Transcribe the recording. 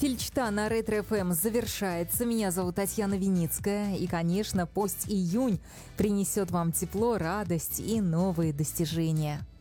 Фильчта на Ретро ФМ завершается. Меня зовут Татьяна Виницкая. И, конечно, пусть июнь принесет вам тепло, радость и новые достижения.